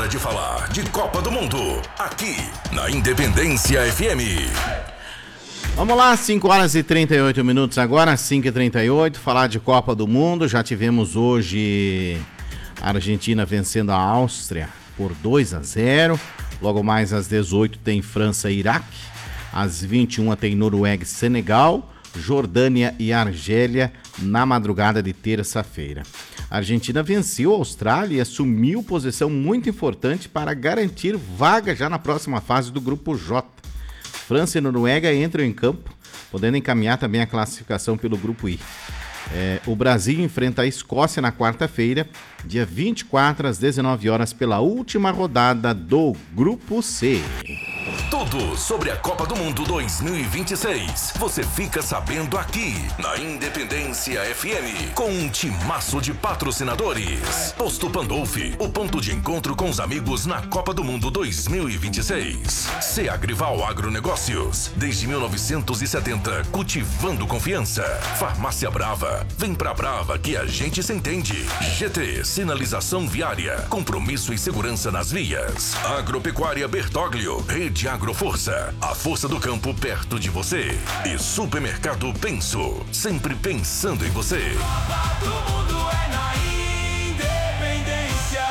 Hora de falar de Copa do Mundo, aqui na Independência FM. Vamos lá, 5 horas e 38 minutos agora, 5h38, falar de Copa do Mundo. Já tivemos hoje a Argentina vencendo a Áustria por 2-0. Logo mais às 18 tem França e Iraque. Às 21 tem Noruega e Senegal, Jordânia e Argélia na madrugada de terça-feira. A Argentina venceu a Austrália e assumiu posição muito importante para garantir vaga já na próxima fase do Grupo J. França e Noruega entram em campo, podendo encaminhar também a classificação pelo Grupo I. O Brasil enfrenta a Escócia na quarta-feira, dia 24 às 19 horas, pela última rodada do Grupo C. Tudo sobre a Copa do Mundo 2026. Você fica sabendo aqui na Independência FM, com um timaço de patrocinadores. Posto Pandolfi, o ponto de encontro com os amigos na Copa do Mundo 2026. Agrival Agronegócios, desde 1970, cultivando confiança. Farmácia Brava, vem pra Brava que a gente se entende. GT, sinalização viária, compromisso e segurança nas vias. Agropecuária Bertoglio, Rede Agroforça, a força do campo perto de você. E Supermercado Penso, sempre pensando em você. Copa do Mundo é na Independência.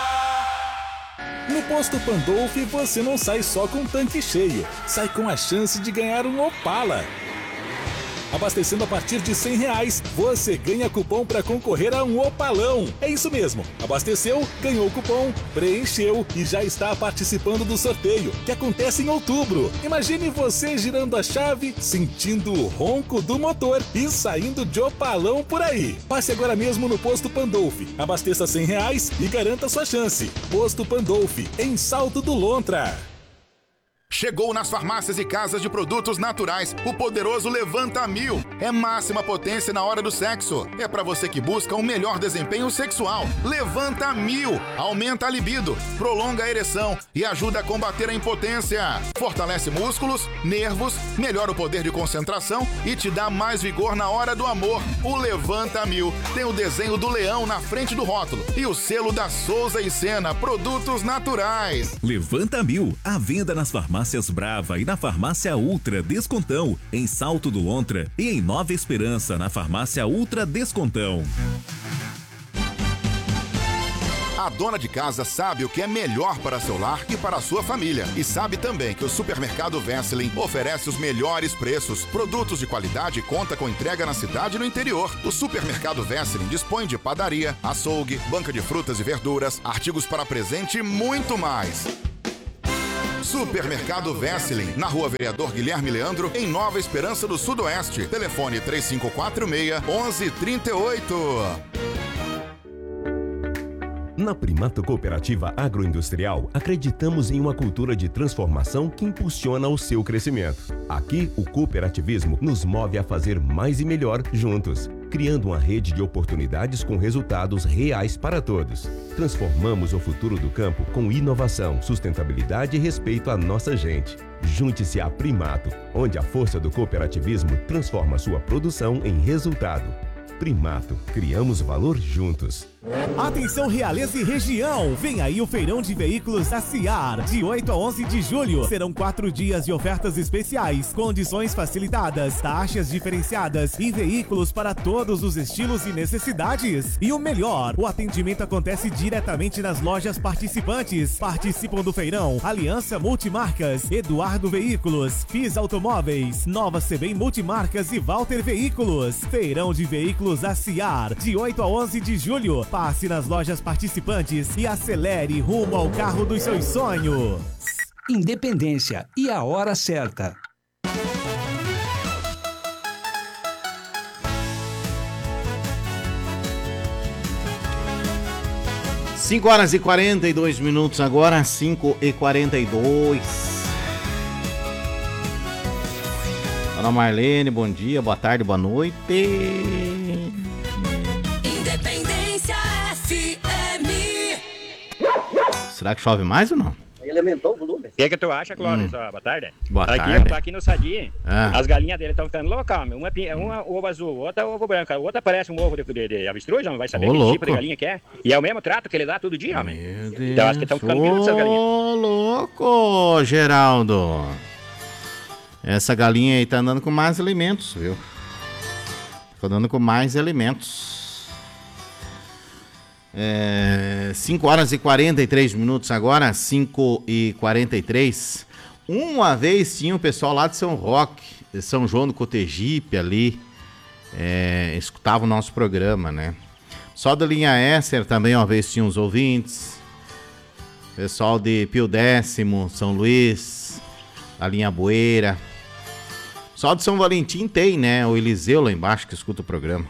No Posto Pandolfi você não sai só com o tanque cheio, sai com a chance de ganhar um Opala. Abastecendo a partir de R$100, você ganha cupom para concorrer a um Opalão. É isso mesmo. Abasteceu, ganhou o cupom, preencheu e já está participando do sorteio, que acontece em outubro. Imagine você girando a chave, sentindo o ronco do motor e saindo de Opalão por aí. Passe agora mesmo no Posto Pandolfi. Abasteça R$100 e garanta sua chance. Posto Pandolfi, em Salto do Lontra. Chegou nas farmácias e casas de produtos naturais o poderoso Levanta 1000. É máxima potência na hora do sexo. É pra você que busca um melhor desempenho sexual. Levanta 1000. Aumenta a libido, prolonga a ereção e ajuda a combater a impotência. Fortalece músculos, nervos, melhora o poder de concentração e te dá mais vigor na hora do amor. O Levanta 1000 tem o desenho do leão na frente do rótulo e o selo da Souza e Sena Produtos Naturais. Levanta 1000, à venda nas farmácias Brava e na Farmácia Ultra Descontão, em Salto do Lontra, e em Nova Esperança, na Farmácia Ultra Descontão. A dona de casa sabe o que é melhor para seu lar e para a sua família. E sabe também que o Supermercado Vesseling oferece os melhores preços, produtos de qualidade e conta com entrega na cidade e no interior. O Supermercado Vesseling dispõe de padaria, açougue, banca de frutas e verduras, artigos para presente e muito mais. Supermercado Vesseling, na Rua Vereador Guilherme Leandro, em Nova Esperança do Sudoeste. Telefone 3546-1138. Na Primato Cooperativa Agroindustrial, acreditamos em uma cultura de transformação que impulsiona o seu crescimento. Aqui, o cooperativismo nos move a fazer mais e melhor juntos, criando uma rede de oportunidades com resultados reais para todos. Transformamos o futuro do campo com inovação, sustentabilidade e respeito à nossa gente. Junte-se à Primato, onde a força do cooperativismo transforma sua produção em resultado. Primato, criamos valor juntos. Atenção Realeza e região, vem aí o feirão de veículos da Ciar, de 8 a 11 de julho. Serão 4 dias de ofertas especiais, condições facilitadas, taxas diferenciadas e veículos para todos os estilos e necessidades. E o melhor, o atendimento acontece diretamente nas lojas participantes. Participam do feirão Aliança Multimarcas, Eduardo Veículos, FIS Automóveis, Nova CBM Multimarcas e Walter Veículos. Feirão de veículos da Ciar, de 8 a 11 de julho. Passe nas lojas participantes e acelere rumo ao carro dos seus sonhos. Independência e a hora certa. Cinco horas e 42 minutos agora, 5h42. Dona Marlene, bom dia, boa tarde, boa noite. Independência FM. Será que chove mais ou não? Ele aumentou o volume. O que tu acha, Clóvis? Boa tarde. Boa tarde. Eu tô aqui no Sadi. Ah. As galinhas dele estão ficando loucas, homem. Uma ovo azul, outra ovo branco. A outra parece um ovo de avestruz, não vai saber que tipo de galinha que é. E é o mesmo trato que ele dá todo dia, homem. Meu Deus. Então acho que estão ficando vivos essas galinhas. Ô, louco, Geraldo. Essa galinha aí tá andando com mais alimentos, viu? Tá andando com mais alimentos. 5 horas e 43 minutos agora, 5h43. Uma vez tinha o pessoal lá de São Roque, de São João do Cotegipe ali, escutava o nosso programa, né? Só da linha Esser também uma vez tinha uns ouvintes. Pessoal de Pio Décimo, São Luís, da linha Boeira. Só de São Valentim tem, né? O Eliseu lá embaixo que escuta o programa.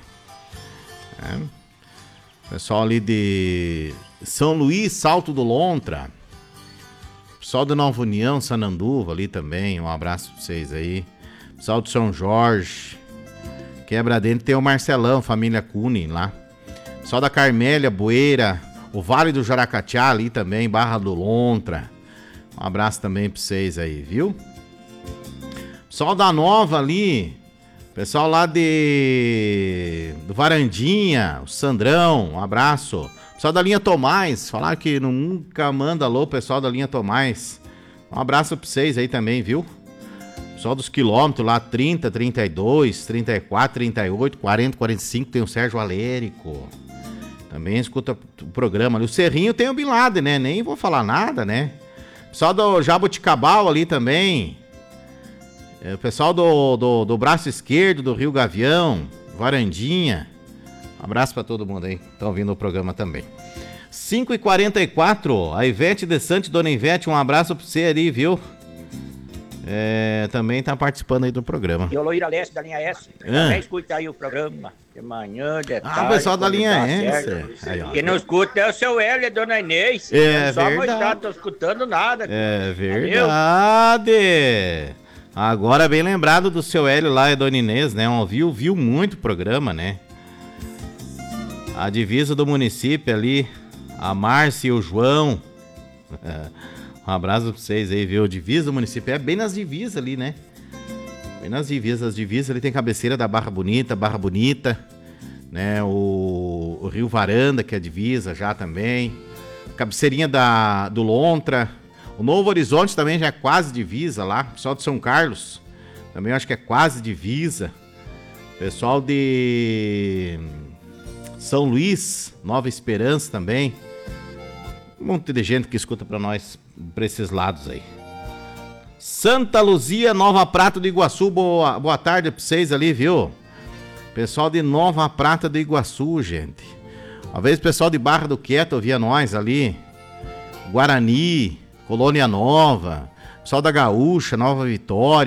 Pessoal ali de São Luís, Salto do Lontra. Pessoal de Nova União, Sananduva ali também. Um abraço pra vocês aí. Pessoal de São Jorge. Quebra dentro tem o Marcelão, família Cune lá. Pessoal da Carmélia, Boeira. O Vale do Jaracatiá ali também, Barra do Lontra. Um abraço também pra vocês aí, viu? Pessoal da Nova ali. Pessoal lá do Varandinha, o Sandrão, um abraço. Pessoal da linha Tomás, falaram que nunca manda alô, pessoal da linha Tomás. Um abraço pra vocês aí também, viu? Pessoal dos quilômetros lá, 30, 32, 34, 38, 40, 45, tem o Sérgio Alérico. Também escuta o programa ali. O Cerrinho tem o Bin Laden, né? Nem vou falar nada, né? Pessoal do Jaboticabal ali também. O pessoal do braço esquerdo, do Rio Gavião, Varandinha. Um abraço pra todo mundo aí que estão ouvindo o programa também. 5h44, a Ivete De Sante, Dona Ivete, um abraço pra você ali, viu? Também tá participando aí do programa. E o Loira Leste da linha S. Também escuta aí o programa. De manhã, de tarde. O pessoal da linha S. Quem não escuta é o seu Hélio e a Dona Inês. Só verdade. Não tô escutando nada. É verdade. Agora bem lembrado do seu Hélio lá e Dona Inês, né? Viu muito o programa, né? A divisa do município ali, a Márcia e o João. Um abraço pra vocês aí, viu? Divisa do município, bem nas divisas ali, né? Bem nas divisas, as divisas ali tem cabeceira da Barra Bonita, né? O Rio Varanda, que é a divisa já também. Cabeceirinha do Lontra. O Novo Horizonte também já é quase divisa lá. Pessoal de São Carlos também acho que é quase divisa. Pessoal de São Luís, Nova Esperança também. Um monte de gente que escuta pra nós, pra esses lados aí. Santa Luzia, Nova Prata do Iguaçu, boa tarde pra vocês ali, viu? Pessoal de Nova Prata do Iguaçu, gente. Uma vez o pessoal de Barra do Quieto ouvia nós ali. Guarani, Colônia Nova, pessoal da Gaúcha, Nova Vitória.